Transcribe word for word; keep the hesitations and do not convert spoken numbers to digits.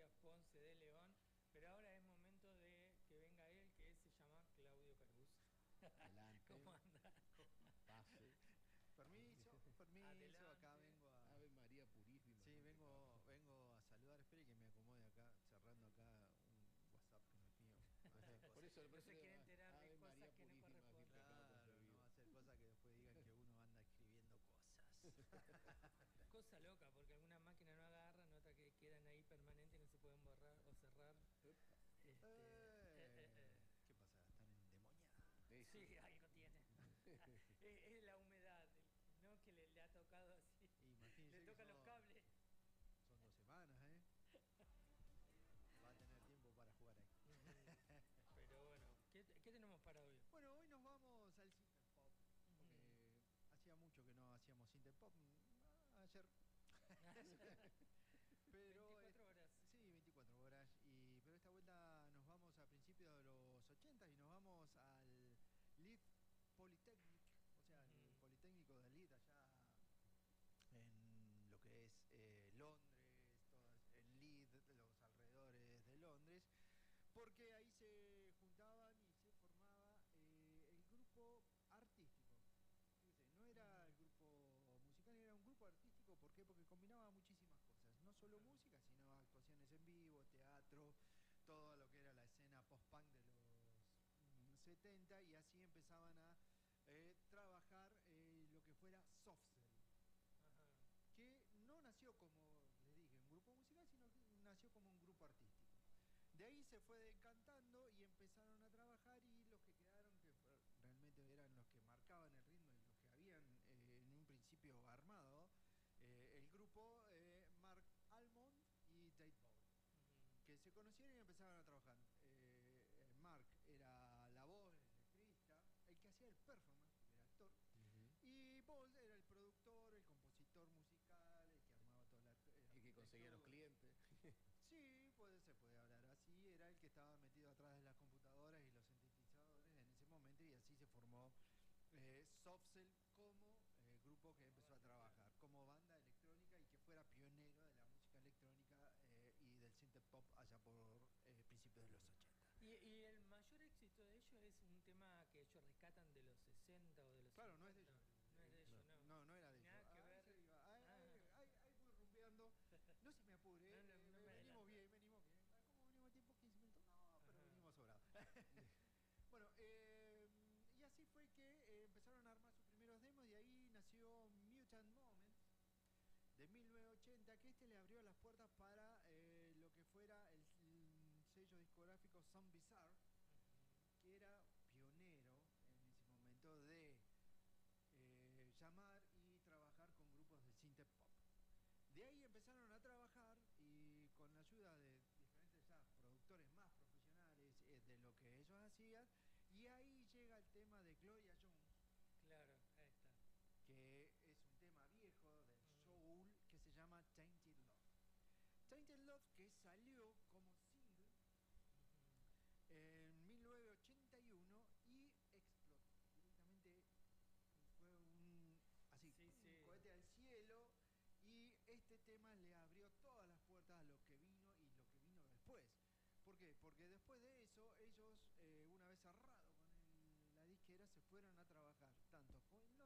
Matías Ponce de León, pero ahora es momento de que venga él, que se llama Claudio Caruso. Adelante. ¿Cómo anda? Pase. Permiso, permiso, Adelante. acá vengo a... Ave María Purísima. Sí, vengo, vengo a saludar, espere que me acomode acá, cerrando acá un WhatsApp que no es mío. Por eso el No se quiere enterar de Ave cosas María que no Purísima, aquí corresponden. pecado Claro, concebido. no va a ser cosa que después digan que uno anda escribiendo cosas. Cosa loca, porque alguna máquina no agarra, nota que quedan ahí permanentes y no se pueden borrar o cerrar. Este, Eh, eh, eh, eh. ¿Qué pasa? ¿Están endemoniadas? Sí, algo tiene. es, es la humedad, ¿no? Que le, le ha tocado así. Imagínense Le que tocan los son- cables. Son dos semanas, ¿eh? Va a tener tiempo para jugar ahí. Pero bueno, ¿qué, qué tenemos para hoy? Bueno, hoy nos vamos al synth pop, porque hacía mucho que no hacíamos synth pop. mm, Ayer. Pero veinticuatro es- horas. Sí, veinticuatro horas. Y, pero esta vuelta nos vamos a principios de los ochenta y nos vamos al Leeds Polytechnic, o sea, el Ujú. Politécnico de Leeds, allá en lo que es eh, Londres, todas, en Leeds, los alrededores de Londres, porque ahí se juntaban y se formaba eh, el grupo artístico. Fíjese, no era el grupo musical, era un grupo artístico. ¿Por qué? Porque combinaba muchísimas cosas, no solo Ajá. música, sino actuaciones en vivo, teatro, todo lo que era la escena post-punk de los mm, setenta, y así empezaban a eh, trabajar eh, lo que fuera Softcell, Ajá. que no nació como, les dije, un grupo musical, sino que nació como un grupo artístico. De ahí se fue decantando y empezaron a trabajar, y los que quedaron, que fue- realmente eran los que marcaban el ritmo y los que habían eh, en un principio armado eh, el grupo, eh, Mark Almond y Dave Bowie, Ujú. que se conocieron y empezaron a trabajar. Eh, eh, Mark era la voz, el letrista, el que hacía el performance, porque era actor, Ujú. y Paul era el productor, el compositor musical, el que armaba toda la arqu- El que conseguía los arquitectura. clientes. Sí, puede, se puede hablar así. Era el que estaba metido atrás de las computadoras y los sintetizadores en ese momento, y así se formó eh, Softcell como eh, grupo que empezó a trabajar como banda electrónica y que fuera pionero de la música electrónica eh, y del synth pop allá por eh, principios de los ochenta. Y, y el mayor éxito de ellos es un tema que ellos rescatan de los sesenta o de los Claro, no es de cincuenta. ellos. No es de ellos, no. No, no era de ellos. Nada que Ah, ver. eso iba. Ahí, Ah. ahí- ahí- ahí voy rumbeando. No se me apure. No, no, eh, no me venimos adelanto. bien, venimos bien. Ah, ¿cómo venimos a tiempo? quince minutos. No, pero Ajá. venimos sobrados. Bueno, eh, y así fue que eh, empezaron a armar sus primeros demos, y ahí nació Mutant Moments de mil novecientos ochenta, que este le abrió las puertas para eh, lo que fuera el, el sello discográfico Sound Bizarre, que era pionero en ese momento de eh, llamar y trabajar con grupos de synth pop. De ahí empezaron a trabajar, y con la ayuda de diferentes ya productores más profesionales eh, de lo que ellos hacían, y ahí llega el tema de Gloria Jones, Claro, ahí está. que es un tema viejo del Mm. soul que se llama Tainted Love. Tainted Love, que salió como single en mil novecientos ochenta y uno y explotó directamente. Fue un así Sí, un sí. cohete al cielo, y este tema le abrió todas las puertas a lo que vino y lo que vino después. ¿Por qué? Porque después de eso ellos, eh, una vez cerrado con el- la disquera, se fueron a trabajar tanto con